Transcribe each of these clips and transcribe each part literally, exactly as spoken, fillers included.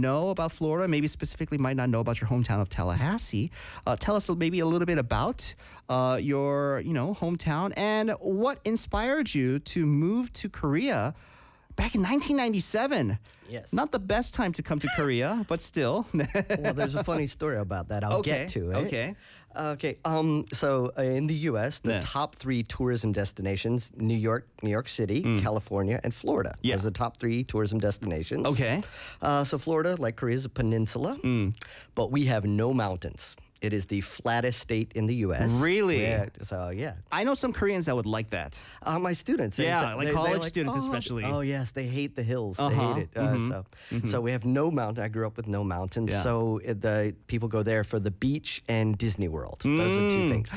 know about Florida, maybe specifically might not know about your hometown of Tallahassee. Uh, tell us maybe a little bit about uh, your, you know, hometown and what inspired you to move to Korea back in nineteen ninety-seven. Yes. Not the best time to come to Korea, but still. Well, there's a funny story about that. I'll Okay, get to it. okay. Okay. Um. So uh, in the U S, the Yeah. top three tourism destinations: New York, New York City, California, and Florida. Yeah. Those are the top three tourism destinations. Okay. Uh, so Florida, like Korea, is a peninsula, but we have no mountains. It is the flattest state in the U S. Really? Yeah. So yeah. I know some Koreans that would like that. Uh, my students. they Yeah, say- like they- college they're like, students "Oh, especially." Oh yes, they hate the hills. They Uh-huh, hate it. Uh, So, so we have no mountain. I grew up with no mountains. Yeah. So uh, the people go there for the beach and Disney World. Those are two things.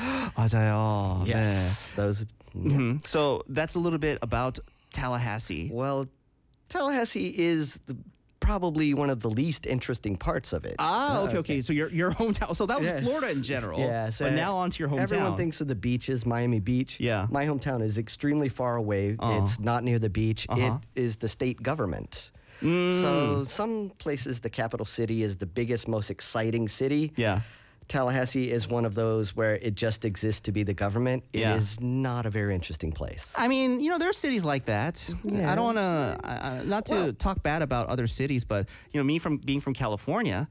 맞아요. Yes, those. 네. Mhm. So that's a little bit about Tallahassee. Well, Tallahassee is the, probably one of the least interesting parts of it. Ah, Uh, okay, okay. So your your hometown. So that was Yes. Florida in general. Yes, But uh, now on to your hometown. Everyone thinks of the beaches, Miami Beach. Yeah. My hometown is extremely far away. Uh-huh. It's not near the beach. Uh-huh. It is the state government. Mm. So some places, the capital city is the biggest, most exciting city. Yeah. Tallahassee is one of those where it just exists to be the government. It Yeah. is not a very interesting place. I mean, you know, there are cities like that. Yeah. I don't want to, uh, not to Well- talk bad about other cities, but you know, me from being from California,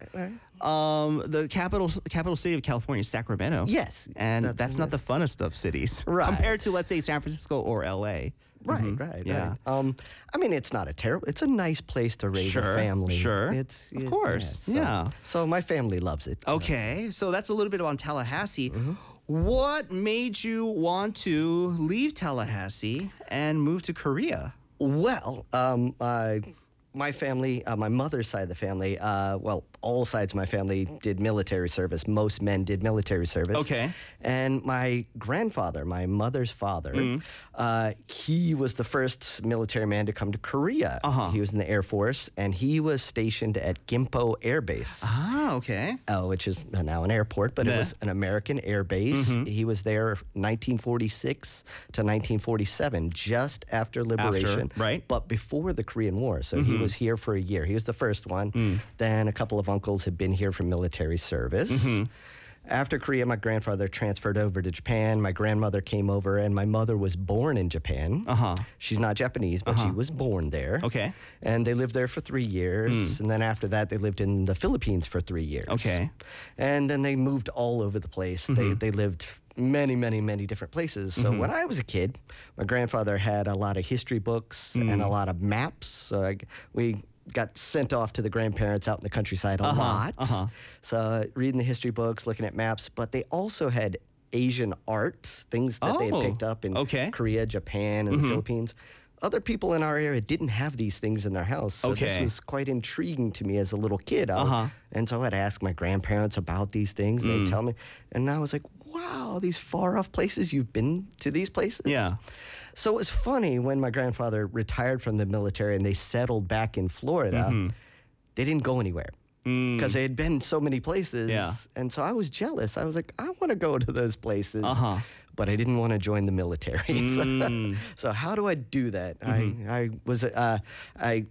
um, the capital capital city of California is Sacramento. Yes, and that's, that's- not the funnest of cities Right. compared to, let's say, San Francisco or L A. Right, Mhm. right, Yeah. right. Um, I mean, it's not a terrible. It's a nice place to raise Sure, a family. sure. It's Of it- course, so, yeah. So my family loves it. Okay, so that's a little bit about Tallahassee. Mm-hmm. What made you want to leave Tallahassee and move to Korea? Well, um, uh, my family, uh, my mother's side of the family, uh, well, all sides of my family did military service. Most men did military service. Okay. And my grandfather, my mother's father, Mm. uh, he was the first military man to come to Korea. Uh-huh. He was in the Air Force, and he was stationed at Gimpo Air Base. Ah, okay. Uh, which is now an airport, but Yeah. it was an American air base. Mm-hmm. He was there nineteen forty-six to nineteen forty-seven, just after liberation, right. but before the Korean War. So he was here for a year. He was the first one. Mm. Then a couple of uncles had been here for military service. Mm-hmm. After Korea, my grandfather transferred over to Japan. My grandmother came over, and my mother was born in Japan. Uh-huh. She's not Japanese, but she was born there. Okay. And they lived there for three years. And then after that, they lived in the Philippines for three years. Okay. And then they moved all over the place. They, they lived many, many, many different places. So when I was a kid, my grandfather had a lot of history books and a lot of maps. So I, we got sent off to the grandparents out in the countryside a Uh-huh, lot. uh-huh. So reading the history books, looking at maps, but they also had Asian art, things that they had Oh, picked up in okay. Korea, Japan, and the Philippines. Other people in our area didn't have these things in their house. So this Okay. was quite intriguing to me as a little kid. I would- Uh-huh. And so I'd ask my grandparents about these things. Mm. They'd tell me. And I was like, wow, these far off places, you've been to these places? Yeah. So it was funny when my grandfather retired from the military and they settled back in Florida, Mm-hmm. they didn't go anywhere. Because they had been so many places. Mm. Yeah. And so I was jealous. I was like, I want to go to those places. Uh-huh. But I didn't want to join the military. So- Mm. so, how do I do that? I, I was uh, I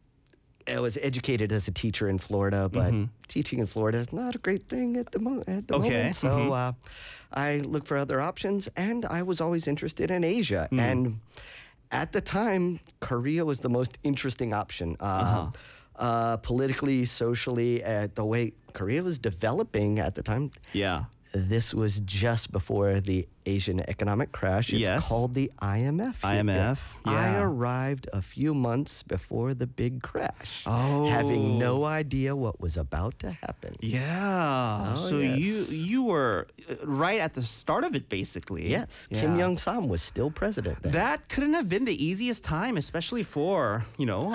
I was educated as a teacher in Florida, but teaching in Florida is not a great thing at the, mo- at the Okay. moment. So uh, I looked for other options, and I was always interested in Asia. And at the time, Korea was the most interesting option. Uh, uh, politically, socially, uh, the way Korea was developing at the time. Yeah. This was just before the Asian economic crash. It's Yes. called the I M F. I M F, I yeah. arrived a few months before the big crash, Oh. having no idea what was about to happen. Yeah. Oh, so yes. you you were uh, right at the start of it, basically. Yes, Yeah. Kim Young Sam was still president then. That couldn't have been the easiest time, especially for you know,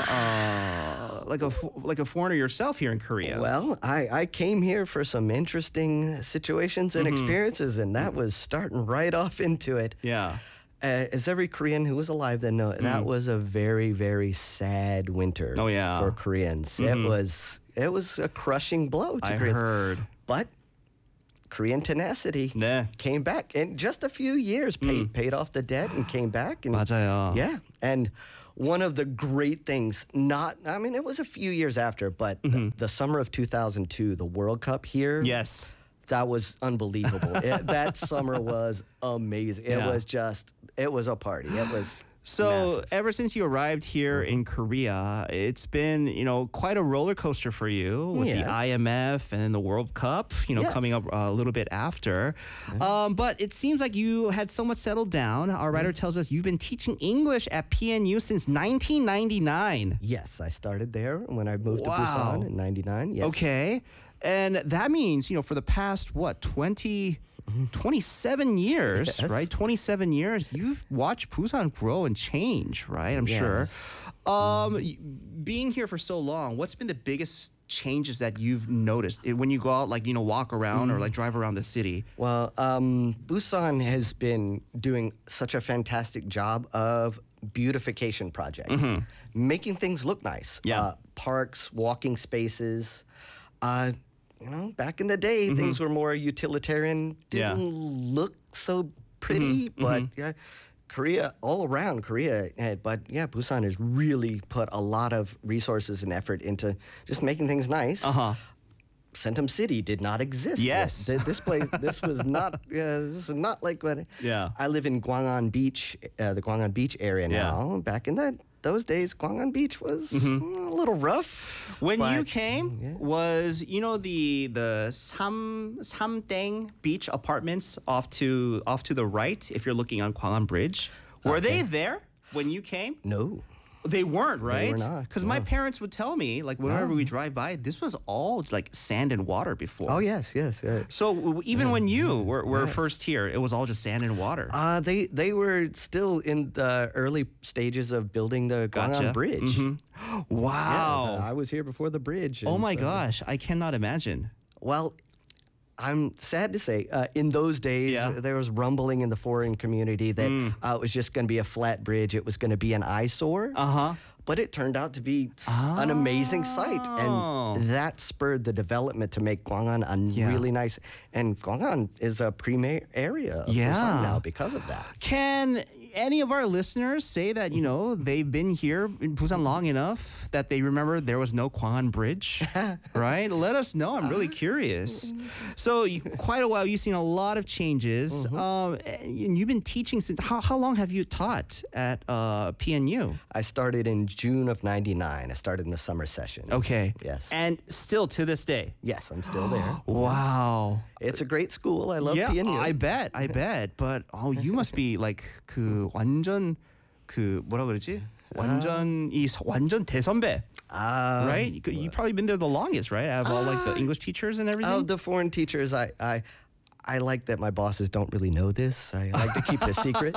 uh, like a fo- like a foreigner yourself here in Korea. Well, I, I came here for some interesting situations and Mm-hmm. experiences, and that was starting right off into it. yeah. Uh, as every Korean who was alive then know, that was a very, very sad winter Mm. Oh, yeah. for Koreans. It was it was a crushing blow to I Koreans. heard. But Korean tenacity 네. came back in just a few years, paid, paid off the debt and came back. And 맞아요. yeah. And one of the great things, not, I mean, it was a few years after, but Mm-hmm. the, the summer of two thousand two, the World Cup here. Yes. That was unbelievable. It, that summer was amazing. It Yeah. was just, it was a party. It was So massive. ever since you arrived here in Korea, it's been, you know, quite a roller coaster for you with Yes. the I M F and then the World Cup, you know, Yes. coming up a little bit after. Um, but it seems like you had somewhat settled down. Our writer tells us you've been teaching English at P N U since nineteen ninety-nine. Yes, I started there when I moved Wow. to Busan in ninety-nine. Yes. Okay. And that means, you know, for the past, what, twenty, twenty-seven years, Yes. right? twenty-seven years, you've watched Busan grow and change, right? I'm sure. Yes. Um, y- being here for so long, what's been the biggest changes that you've noticed Eh, when you go out, like, you know, walk around or like drive around the city? Well, um, Busan has been doing such a fantastic job of beautification projects, making things look nice. Yeah. Uh, parks, walking spaces. Uh, you know, back in the day, things were more utilitarian, Yeah. didn't look so pretty, but yeah. Korea, all around Korea, eh, but yeah, Busan has really put a lot of resources and effort into just making things nice. Uh-huh. Centum City did not exist. yet. Yes. Th- this place, this was not, yeah, this is not like what. Yeah. I live in Gwangan Beach, uh, the Gwangan Beach area Yeah. now. Back in that those days, Gwangan Beach was mm, a little rough. When you but- came, yeah. was, you know, the the Sam Samdaeng Beach apartments off to off to the right if you're looking on Gwangan Bridge. Were they there when you came? No. They weren't, right? not, Because my no. parents would tell me, like, whenever we drive by, this was all like sand and water before. Oh yes, yes. Uh, So w- even when you were, were first here, it was all just sand and water. uh, they they were still in the early stages of building the Gwangan Gotcha. Bridge. Mhm. Yeah, Wow. I was here before the bridge. Oh and my so- gosh, I cannot imagine. Well, I'm sad to say, uh, in those days, Yeah. there was rumbling in the foreign community that uh, it was just going to be a flat bridge. It was going to be an eyesore. Uh huh. But it turned out to be s- an amazing site. Oh. And that spurred the development to make Gwangan a Yeah. really nice. And Gwangan is a premier area of Yeah. Busan now because of that. Can any of our listeners say that, you know, they've been here in Busan long enough that they remember there was no Gwangan Bridge, right? Let us know. I'm really curious. So you, quite a while, you've seen a lot of changes. Um, and you've been teaching since, how, how long have you taught at uh, P N U? I started in June of ninety-nine. I started in the summer session. Okay. Yes. And still to this day. Yes, I'm still there. Wow. It's a great school. I love yeah, P N U. I bet, I bet. But oh, you must be like 그 완전 그 뭐라 그러지? 완전 이 서- 완전 대선배, Uh, right? You, you probably been there the longest, right? Out of all like the English teachers and everything. Of the foreign teachers, I, I, I like that my bosses don't really know this. I like to keep it a secret.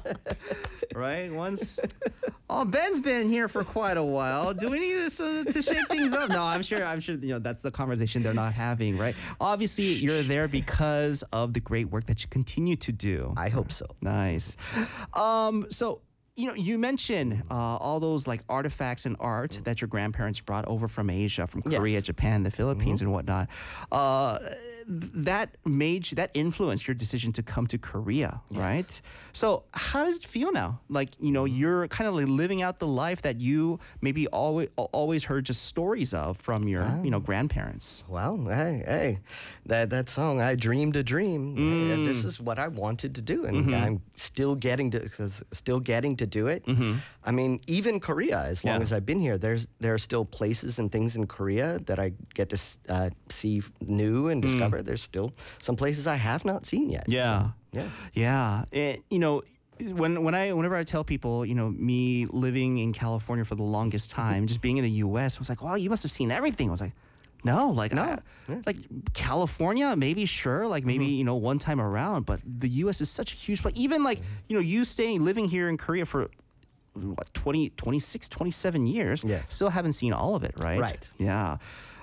Right? Once. Oh, Ben's been here for quite a while. Do we need this, uh, to shake things up? No, I'm sure. I'm sure. You know, that's the conversation they're not having, right? Obviously, you're there because of the great work that you continue to do. I hope so. Nice. Um, so, you know, you mentioned uh, all those like artifacts and art that your grandparents brought over from Asia, from Yes. Korea, Japan, the Philippines, and whatnot. Uh, th- that made you, that influenced your decision to come to Korea, right? So, how does it feel now? Like, you know, you're kind of like living out the life that you maybe always always heard just stories of from your, you know, grandparents. Well, hey, hey, that that song, I dreamed a dream. Mm. Uh, This is what I wanted to do, and Mm-hmm. I'm still getting to, cause still getting to do it. I mean, even Korea, as long Mm-hmm. Yeah. as I've been here, there's there are still places and things in Korea that I get to s- uh, see new and discover. There's still some places I have not seen yet. Mm. Yeah. So, yeah. Yeah. And, you know, when when I whenever I tell people, you know, me living in California for the longest time, just being in the U S, I was like, "Wow, you must have seen everything." I was like, "No, like No. I- Yeah. like California, maybe sure, like maybe Mm-hmm. you know one time around, but the U S is such a huge place. Even like Mm-hmm. you know, you staying living here in Korea for what twenty, twenty-six, twenty-seven years, Yes. still haven't seen all of it, right? Right. Yeah.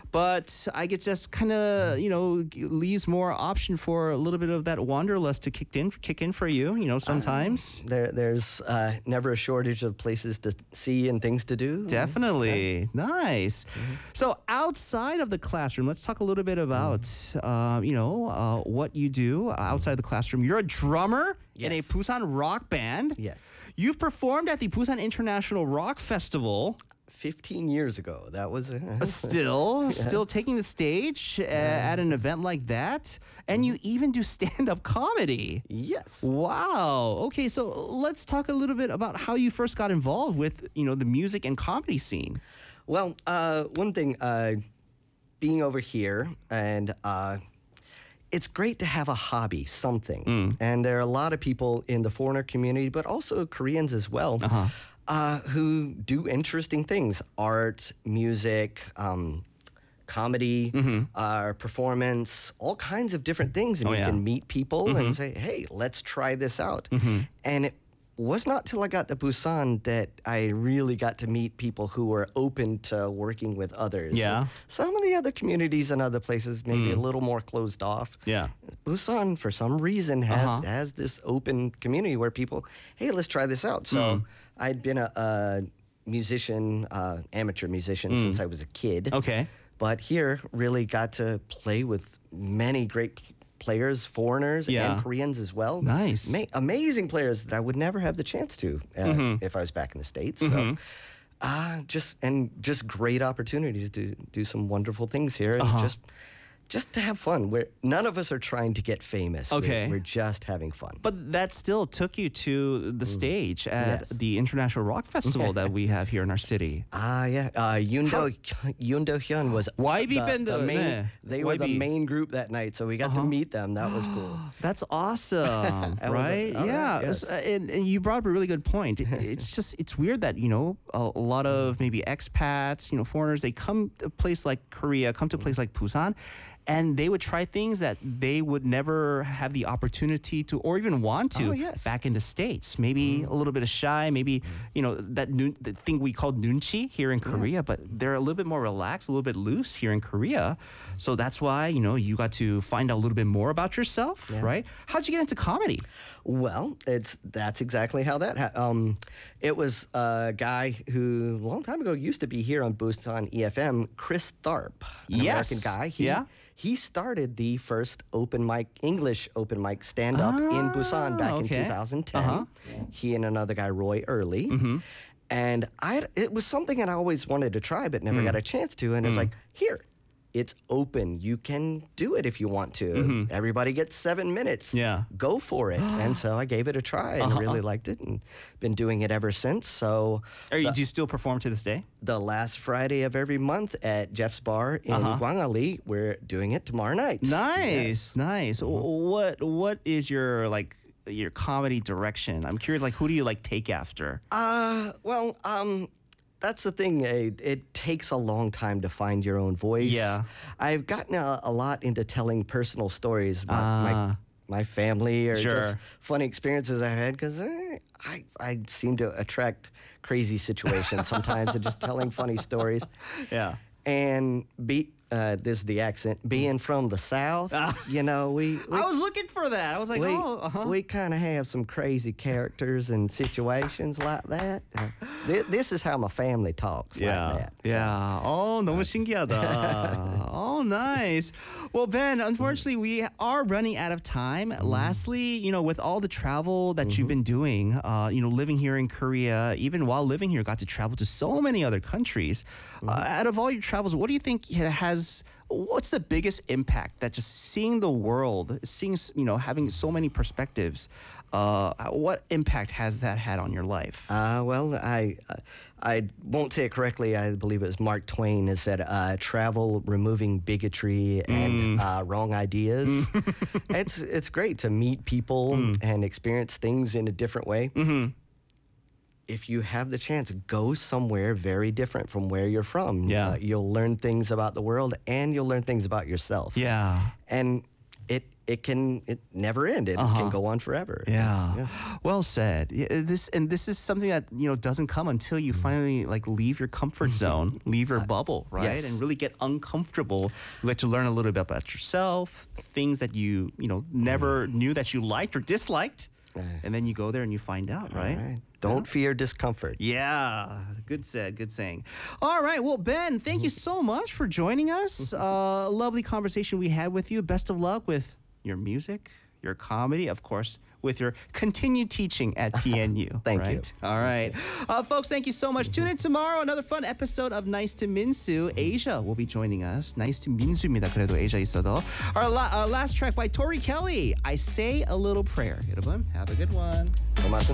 but I get just kind of, you know, g- leaves more option for a little bit of that wanderlust to kick in, kick in for you, you know, sometimes. There, there's uh, never a shortage of places to see and things to do. Definitely. Nice. So outside of the classroom, let's talk a little bit about, uh, you know, uh, what you do outside the classroom. You're a drummer in a Yes. Busan rock band. Yes. You've performed at the Busan International Rock Festival. fifteen years ago, that was. Uh, Still, still taking the stage uh, at an event like that. And you even do stand-up comedy. yes. Wow. Okay, so let's talk a little bit about how you first got involved with, you know, the music and comedy scene. Well, uh, one thing, uh, being over here, and uh, it's great to have a hobby, something. And there are a lot of people in the foreigner community, but also Koreans as well, uh, who do interesting things: art, music, um, comedy, uh, performance, all kinds of different things. And Oh, you yeah. can meet people and say, "Hey, let's try this out." And it was not till I got to Busan that I really got to meet people who were open to working with others. Yeah. Some of the other communities and other places maybe a little more closed off. Yeah. Busan, for some reason, has Uh-huh. has this open community where people, hey, let's try this out. So I'd been a, a musician, uh, amateur musician since I was a kid. Okay. But here, really got to play with many great p- players, foreigners Yeah. and Koreans as well. Nice. Ma- amazing players that I would never have the chance to uh, if I was back in the States. So, uh, just and just great opportunities to do some wonderful things here and Uh-huh. just just to have fun. Where none of us are trying to get famous. We're- Okay. we're, just having fun. But that still took you to the stage at Yes. the International Rock Festival that we have here in our city. Ah, yeah. Uh, Yundo Yundo Hyun was Y B the, band, the uh, main. 네. They were Y B. the main group that night, so we got to meet them. That was cool. That's awesome, That was a- right? all right, yeah, yes. S- uh, and, and you brought up a really good point. It- It's just it's weird that you know a, a lot of maybe expats, you know, foreigners, they come to a place like Korea, come to a place like Busan, and they would try things that they would never have the opportunity to or even want to Oh, yes. back in the States. Maybe a little bit of shy, maybe you know that nun- the thing we call nunchi here in Korea, but they're a little bit more relaxed, a little bit loose here in Korea. So that's why you know you got to find out a little bit more about yourself, right? How'd you get into comedy? Well, it's that's exactly how that. Ha- um, it was a guy who a long time ago used to be here on Busan E F M, Chris Tharp, an Yes. American guy. He, Yeah. He started the first open mic English open mic stand up in Busan back Ah, okay. in two thousand ten. Uh-huh. He and another guy, Roy Early. And I, it was something that I always wanted to try, but never got a chance to. And it's like, here, it's open. You can do it if you want to. Everybody gets seven minutes. Yeah. Go for it. And so I gave it a try and really liked it and been doing it ever since. So Are you, do you still perform to this day? the last Friday of every month at Jeff's Bar in Gwangali, we're doing it tomorrow night. Nice, nice. W What what is your like your comedy direction? I'm curious. Like, who do you like take after? Uh, well, um, that's the thing. It, it takes a long time to find your own voice. Yeah. I've gotten a, a lot into telling personal stories about Ah. my my family or Sure. just funny experiences I had because I I seem to attract crazy situations sometimes and just telling funny stories. Yeah. And be uh, this is the accent. Being from the South, you know, we, we I was looking for that. I was like, we, oh, uh-huh. we kind of have some crazy characters and situations like that. Uh, thi- this is how my family talks Yeah. like that. Yeah. Oh, 너무 신기하다. Oh, nice. Well, Ben, unfortunately, we are running out of time. Lastly, you know, with all the travel that you've been doing, uh, you know, living here in Korea, even while living here, got to travel to so many other countries. Uh, out of all your travels, what do you think it has? What's the biggest impact that just seeing the world, seeing, you know, having so many perspectives, uh, what impact has that had on your life? Uh, well, I I won't say it correctly. I believe it was Mark Twain has said, uh, "Travel removing bigotry and uh, wrong ideas." it's it's great to meet people and experience things in a different way. If you have the chance, go somewhere very different from where you're from. Yeah. Uh, you'll learn things about the world and you'll learn things about yourself. Yeah. And it it can it never end. It Uh-huh. can go on forever. Yeah. Yes. Well said. Yeah, this and this is something that, you know, doesn't come until you finally like leave your comfort zone, leave your bubble, right? yes. And really get uncomfortable. You get to learn a little bit about yourself, things that you, you know, never knew that you liked or disliked. And then you go there and you find out, right? All right. Don't fear discomfort. Yeah, good said, good saying. All right, well, Ben, thank you so much for joining us. Uh, lovely conversation we had with you. Best of luck with your music, your comedy, of course, with your continued teaching at P N U. Thank you. right? All right. Uh, folks, thank you so much. Tune in tomorrow, another fun episode of Nice to Minsu. Asia will be joining us. Nice to Minsu입니다. 그래도 Asia 있어도. Our la- uh, last track by Tori Kelly, I Say a Little Prayer. 여러분, have a good one. 고맙습니다.